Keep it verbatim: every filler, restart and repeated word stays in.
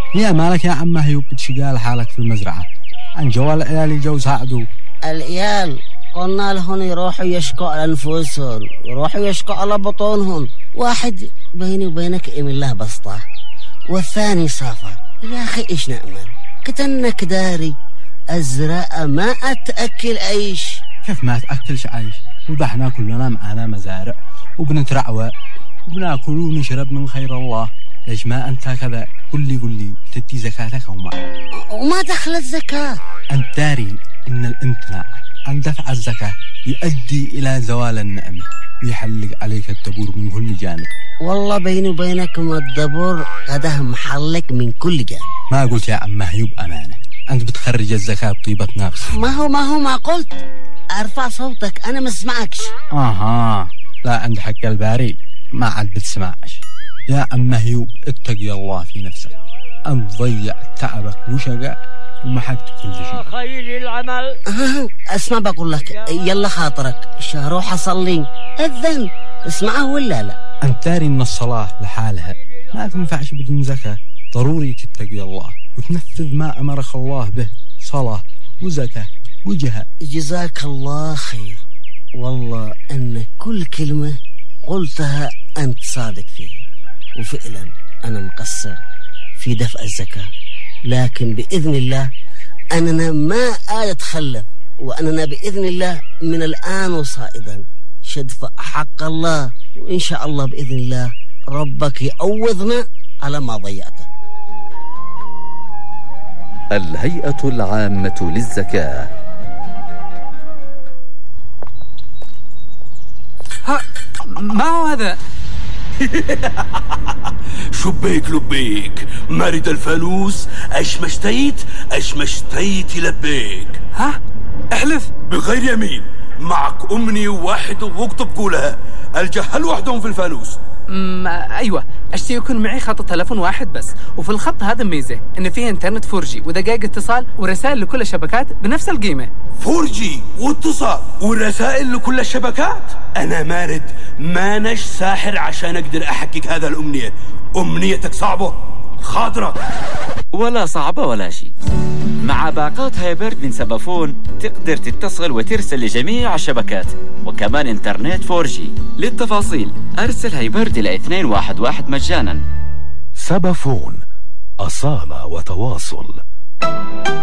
يا مالك يا عم هيوب بتشقال حالك في المزرعة؟ عن جوال العيال جو ساعدوا العيال قلنا لهم يروحوا يشكوا على أنفسهم، يروحوا يشكوا على بطونهم. واحد بيني وبينك إم الله بسطة والثاني صافة. يا أخي إيش نأمل كتنك داري الزراعة ما أتأكل عيش. كيف ما تأكلش عيش؟ وضحنا كلنا معنا مزارع وبنترعوى وبناكل ونشرب من خير الله. ليش ما أنت كذا؟ قل لي قل لي تدي زكاتك وما وما دخلت زكاة؟ أنت داري إن الامتناع عن دفع الزكاة يؤدي إلى زوال النعمة ويحلق عليك الدبور من كل جانب. والله بيني وبينكم الدبور غده محلق من كل جانب. ما قلت يا عم هيوب أمانة، أنت بتخرج الزكاة بطيبة نفس. ما هو ما هو ما قلت أرفع صوتك أنا ما اسمعكش. آها لا عند حق الباري ما عاد بتسمعش. يا عم هيوب اتقي الله في نفسك، أنت ضيع تعبك وشقاء ومحقت كل شيء. خير العمل. اسمع بقول لك يلا خاطرك روح أصلي الذن اسمعه ولا لا؟ أنت داري إن الصلاة لحالها ما تنفعش بدون زكاة. ضروري تتقي الله وتنفذ ما أمرك الله به، صلاة وزكاة وجهاد. جزاك الله خير. والله أن كل كلمة قلتها أنت صادق فيها، وفعلا أنا مقصر في دفع الزكاة، لكن بإذن الله أننا ما أتخلف، وأننا بإذن الله من الآن وصائدا شدفع حق الله، وإن شاء الله بإذن الله ربك يعوضنا على ما ضيعته. الهيئة العامة للزكاة. ها ما هو هذا؟ شبيك لبيك مرد الفانوس اش مشتيت اش مشتيت لبيك. ها احلف بغير يمين معك امني واحد واكتب قولها الجهل وحدهم في الفانوس. امم ايوه اشتي يكون معي خط تلفون واحد بس، وفي الخط هذا ميزه ان فيه انترنت فور جي ودقائق اتصال ورسائل لكل الشبكات بنفس القيمه. فور جي واتصال ورسائل لكل الشبكات؟ انا مارد مانش ساحر عشان اقدر احقق هذا الامنيه. امنيتك صعبه خاطره ولا صعبه ولا شيء. مع باقات هايبرد من سبافون تقدر تتصل وترسل لجميع الشبكات وكمان انترنت فور جي. للتفاصيل ارسل هايبرد الى اثنين واحد واحد مجانا. سبافون، أصالة وتواصل.